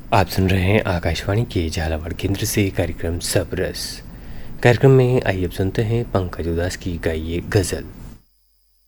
आप सुन रहे हैं आकाशवाणी के झालावाड़ केंद्र से कार्यक्रम सब रस। कार्यक्रम में आइए अब सुनते हैं पंकज उदास की गाई गज़ल।